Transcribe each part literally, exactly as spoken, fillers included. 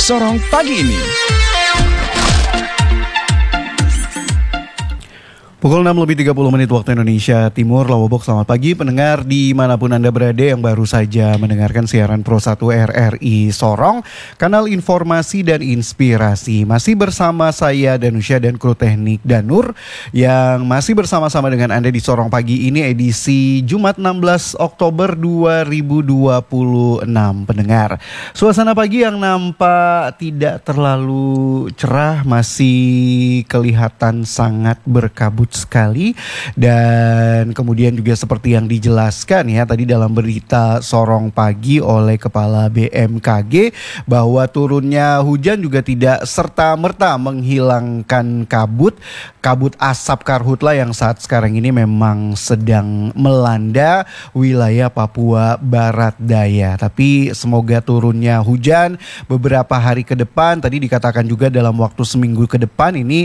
Sorong pagi ini. Pukul enam lebih tiga puluh menit waktu Indonesia Timur. Lawabok, selamat pagi pendengar dimanapun Anda berada yang baru saja mendengarkan siaran Pro satu R R I Sorong, kanal informasi dan inspirasi. Masih bersama saya Danusya dan kru teknik Danur yang masih bersama-sama dengan Anda di Sorong pagi ini edisi Jumat enam belas Oktober dua ribu dua puluh enam pendengar. Suasana pagi yang nampak tidak terlalu cerah, masih kelihatan sangat berkabut sekali, dan kemudian juga seperti yang dijelaskan ya tadi dalam berita Sorong pagi oleh Kepala B M K G bahwa turunnya hujan juga tidak serta-merta menghilangkan kabut kabut asap karhutla yang saat sekarang ini memang sedang melanda wilayah Papua Barat Daya. Tapi semoga turunnya hujan beberapa hari ke depan, tadi dikatakan juga dalam waktu seminggu ke depan ini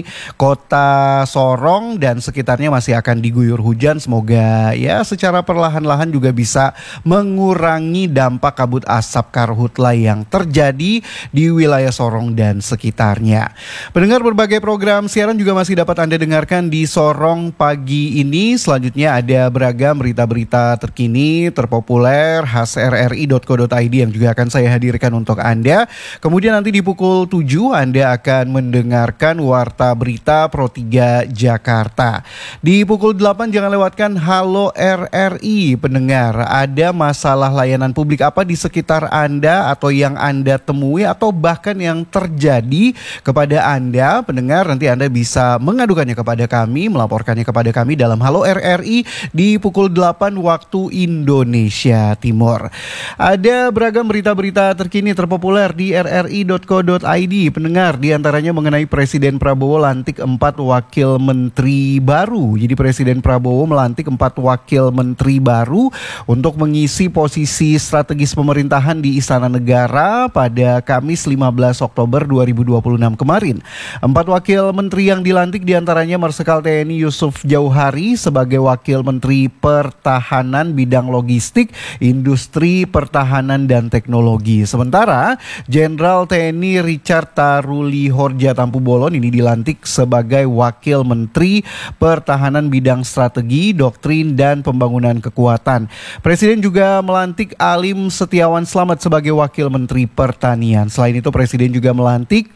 kota Sorong dan sekitarnya masih akan diguyur hujan. Semoga ya secara perlahan-lahan juga bisa mengurangi dampak kabut asap karhutla yang terjadi di wilayah Sorong dan sekitarnya. Pendengar, berbagai program siaran juga masih dapat Anda dengarkan di Sorong pagi ini. Selanjutnya ada beragam berita-berita terkini, terpopuler, khas r r i dot co dot i d yang juga akan saya hadirkan untuk Anda. Kemudian nanti di pukul tujuh Anda akan mendengarkan Warta Berita Pro tiga Jakarta. Di pukul delapan jangan lewatkan Halo R R I. Pendengar, ada masalah layanan publik apa di sekitar Anda atau yang Anda temui atau bahkan yang terjadi kepada Anda? Pendengar, nanti Anda bisa mengadukannya kepada kami, melaporkannya kepada kami dalam Halo R R I di pukul delapan waktu Indonesia Timur. Ada beragam berita-berita terkini terpopuler di r r i dot co dot i d. Pendengar, diantaranya mengenai Presiden Prabowo lantik empat wakil menteri baru. Jadi Presiden Prabowo melantik empat wakil menteri baru untuk mengisi posisi strategis pemerintahan di Istana Negara pada Kamis lima belas Oktober dua ribu dua puluh enam kemarin. Empat wakil menteri yang dilantik diantaranya Marsikal T N I Yusuf Jauhari sebagai Wakil Menteri Pertahanan bidang logistik, industri, pertahanan, dan teknologi. Sementara Jenderal T N I Richard Tarulihorja Tampubolon ini dilantik sebagai Wakil Menteri Pertahanan bidang strategi, doktrin, dan pembangunan kekuatan. Presiden juga melantik Alim Setiawan Slamet sebagai Wakil Menteri Pertanian. Selain itu Presiden juga melantik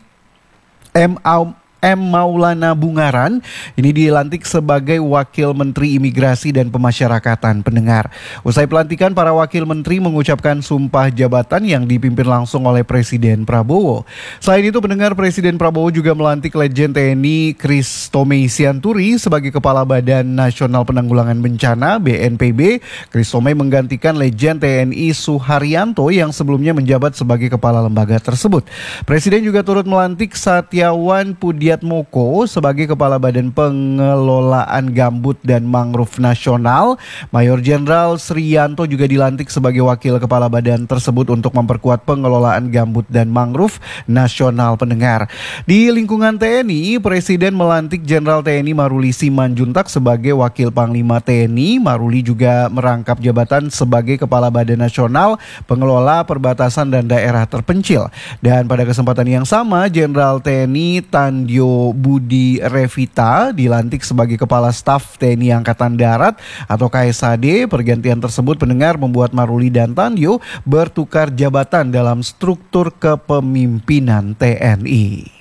M. M. Maulana Bungaran ini dilantik sebagai Wakil Menteri Imigrasi dan Pemasyarakatan. Pendengar, usai pelantikan, para wakil menteri mengucapkan sumpah jabatan yang dipimpin langsung oleh Presiden Prabowo. Selain itu pendengar, Presiden Prabowo juga melantik Legend T N I Christomei Sianturi sebagai Kepala Badan Nasional Penanggulangan Bencana B N P B. Christomei menggantikan Legend T N I Suharyanto yang sebelumnya menjabat sebagai Kepala lembaga tersebut. Presiden juga turut melantik Satyawan Pudi Moko sebagai Kepala Badan Pengelolaan Gambut dan Mangrove Nasional. Mayor Jenderal Sriyanto juga dilantik sebagai Wakil Kepala Badan tersebut untuk memperkuat pengelolaan gambut dan mangrove nasional. Pendengar, di lingkungan T N I, Presiden melantik Jenderal T N I Maruli Simanjuntak sebagai Wakil Panglima T N I. Maruli juga merangkap jabatan sebagai Kepala Badan Nasional Pengelola Perbatasan dan Daerah Terpencil. Dan pada kesempatan yang sama, Jenderal T N I Tandio Budi Revita dilantik sebagai Kepala Staf T N I Angkatan Darat atau K S A D. Pergantian tersebut pendengar membuat Maruli dan Tandio bertukar jabatan dalam struktur kepemimpinan T N I.